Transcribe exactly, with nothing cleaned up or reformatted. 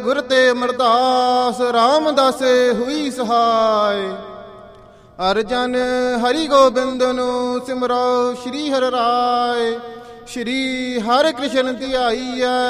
ਗੁਰ ਤੇ ਅਮਰਦਾਸ ਰਾਮਦਾਸ ਹੋਈ ਸਹਾਇ। ਹਰ ਜਨ ਹਰੀ ਗੋਬਿੰਦ ਨੂੰ ਸਿਮਰੋ, ਸ਼੍ਰੀ ਹਰਿ ਰਾਏ। ਸ਼੍ਰੀ ਹਰਿ ਕ੍ਰਿਸ਼ਨ ਧਿਆਈਐ